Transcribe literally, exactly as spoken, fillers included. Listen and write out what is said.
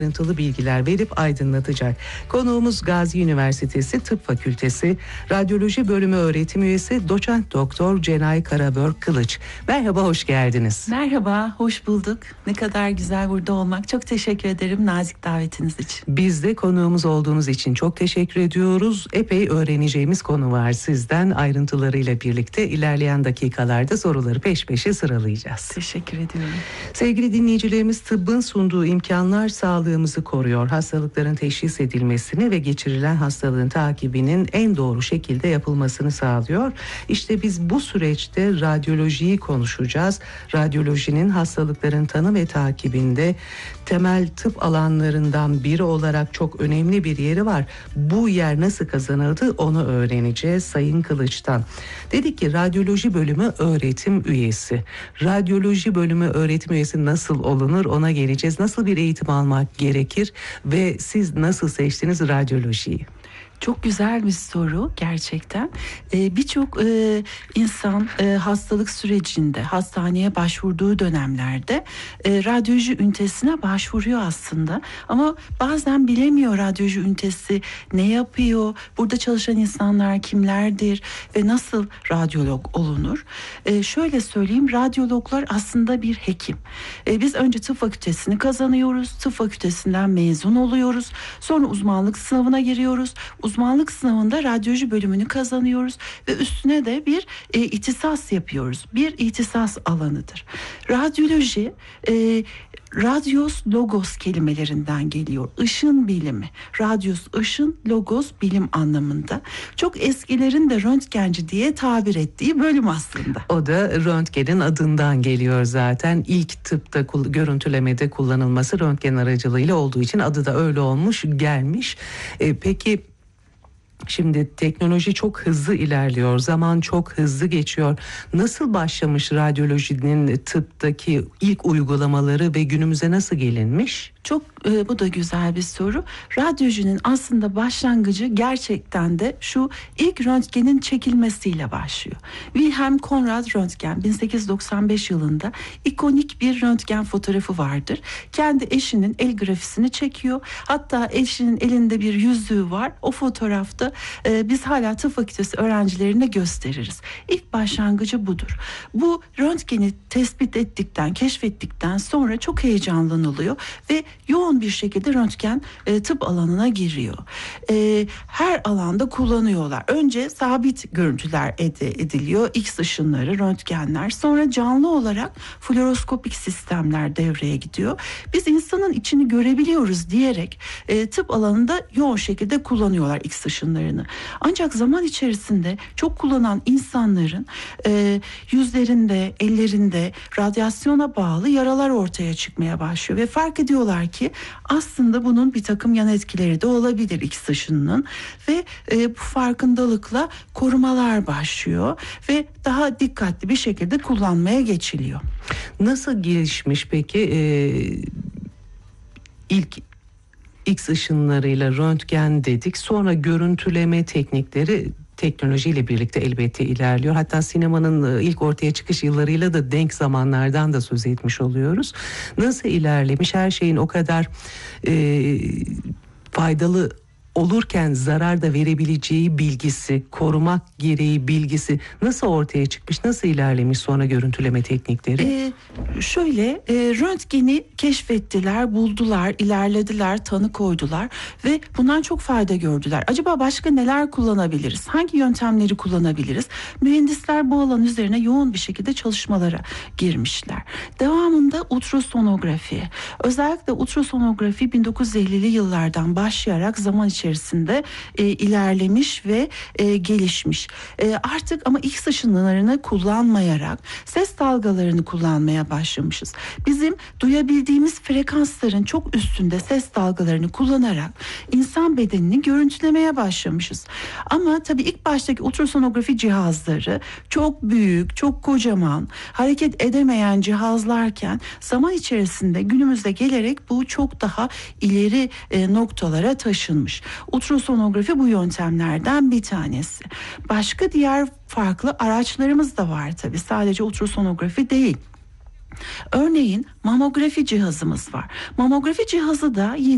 ayrıntılı bilgiler verip aydınlatacak. Konuğumuz Gazi Üniversitesi Tıp Fakültesi Radyoloji Bölümü öğretim üyesi Doçent Doktor Cenay Karabör Kılıç. Merhaba, hoş geldiniz. Merhaba, hoş bulduk. Ne kadar güzel burada olmak. Çok teşekkür ederim nazik davetiniz için. Biz de konuğumuz olduğunuz için çok teşekkür ediyoruz. Epey öğreneceğimiz konu var sizden. Ayrıntılarıyla birlikte ilerleyen dakikalarda soruları peş peşe sıralayacağız. Teşekkür ediyorum. Sevgili dinleyicilerimiz, tıbbın sunduğu imkanlar sağlığımızı koruyor. Hastalıkların teşhis edilmesini ve geçirilen hastalığın takibinin en doğru şekilde yapılmasını sağlıyor. İşte biz bu süreçte radyolojiyi konuşacağız. Radyolojinin hastalıkların tanı ve takibinde temel tıp alanlarından biri olarak çok önemli bir yeri var. Bu yer nasıl kazanıldı onu öğreneceğiz Sayın Kılıç'tan. Dedik ki radyoloji bölümü öğretim üyesi. Radyoloji bölümü öğretim üyesi nasıl olunur ona geleceğiz. Nasıl bir eğitim almak gerekir ve siz nasıl seçtiniz radyolojiyi? Çok güzel bir soru gerçekten. Ee, Birçok e, insan e, hastalık sürecinde hastaneye başvurduğu dönemlerde e, radyoloji ünitesine başvuruyor aslında. Ama bazen bilemiyor radyoloji ünitesi ne yapıyor, burada çalışan insanlar kimlerdir ve nasıl radyolog olunur. E, şöyle söyleyeyim, radyologlar aslında bir hekim. E, biz önce tıp fakültesini kazanıyoruz, tıp fakültesinden mezun oluyoruz, sonra uzmanlık sınavına giriyoruz. Uzmanlık sınavında radyoloji bölümünü kazanıyoruz ve üstüne de bir e, ihtisas yapıyoruz. Bir ihtisas alanıdır. Radyoloji e, radyos logos kelimelerinden geliyor. Işın bilimi. Radyos ışın, logos bilim anlamında. Çok eskilerin de röntgenci diye tabir ettiği bölüm aslında. O da röntgenin adından geliyor zaten. İlk tıpta görüntülemede kullanılması röntgen aracılığıyla olduğu için adı da öyle olmuş, gelmiş. E, peki şimdi teknoloji çok hızlı ilerliyor, zaman çok hızlı geçiyor. Nasıl başlamış radyolojinin tıptaki ilk uygulamaları ve günümüze nasıl gelinmiş? Çok e, bu da güzel bir soru. Radyolojinin aslında başlangıcı gerçekten de şu ilk röntgenin çekilmesiyle başlıyor. Wilhelm Conrad Röntgen bin sekiz yüz doksan beş yılında ikonik bir röntgen fotoğrafı vardır. Kendi eşinin el grafisini çekiyor. Hatta eşinin elinde bir yüzüğü var. O fotoğrafta e, biz hala tıp fakültesi öğrencilerine gösteririz. İlk başlangıcı budur. Bu röntgeni tespit ettikten, keşfettikten sonra çok heyecanlanılıyor ve yoğun bir şekilde röntgen e, tıp alanına giriyor. E, her alanda kullanıyorlar. Önce sabit görüntüler ed- ediliyor. X ışınları, röntgenler. Sonra canlı olarak fluoroskopik sistemler devreye gidiyor. Biz insanın içini görebiliyoruz diyerek e, tıp alanında yoğun şekilde kullanıyorlar X ışınlarını. Ancak zaman içerisinde çok kullanan insanların e, yüzlerinde, ellerinde radyasyona bağlı yaralar ortaya çıkmaya başlıyor ve fark ediyorlar ki aslında bunun bir takım yan etkileri de olabilir X ışınının ve e, bu farkındalıkla korumalar başlıyor ve daha dikkatli bir şekilde kullanmaya geçiliyor. Nasıl gelişmiş peki ee, ilk X ışınlarıyla röntgen dedik, sonra görüntüleme teknikleri teknolojiyle birlikte elbette ilerliyor. Hatta sinemanın ilk ortaya çıkış yıllarıyla da denk zamanlardan da söz etmiş oluyoruz. Nasıl ilerlemiş, her şeyin o kadar e, faydalı olurken zarar da verebileceği bilgisi, korumak gereği bilgisi nasıl ortaya çıkmış, nasıl ilerlemiş sonra görüntüleme teknikleri? Ee, şöyle e, röntgeni keşfettiler, buldular, ilerlediler, tanı koydular ve bundan çok fayda gördüler. Acaba başka neler kullanabiliriz? Hangi yöntemleri kullanabiliriz? Mühendisler bu alan üzerine yoğun bir şekilde çalışmalara girmişler. Devamında ultrasonografi. Özellikle ultrasonografi bin dokuz yüz ellili yıllardan başlayarak zaman içerisinde içerisinde e, ilerlemiş ve e, gelişmiş. E, artık ama X ışınlarını kullanmayarak ses dalgalarını kullanmaya başlamışız. Bizim duyabildiğimiz frekansların çok üstünde ses dalgalarını kullanarak insan bedenini görüntülemeye başlamışız. Ama tabii ilk baştaki ultrasonografi cihazları çok büyük, çok kocaman, hareket edemeyen cihazlarken zaman içerisinde günümüzde gelerek bu çok daha ileri e, noktalara taşınmış. Ultrasonografi bu yöntemlerden bir tanesi. Başka diğer farklı araçlarımız da var tabii. Sadece ultrasonografi değil. Örneğin mamografi cihazımız var. Mamografi cihazı da yine